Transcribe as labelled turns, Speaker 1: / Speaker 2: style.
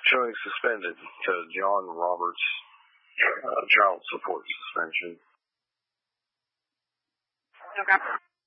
Speaker 1: showing suspended to John Roberts, child support suspension.
Speaker 2: Okay.